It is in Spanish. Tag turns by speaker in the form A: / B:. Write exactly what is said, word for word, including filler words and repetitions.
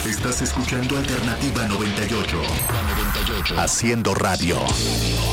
A: Estás escuchando Alternativa noventa y ocho. noventa y ocho. Haciendo radio.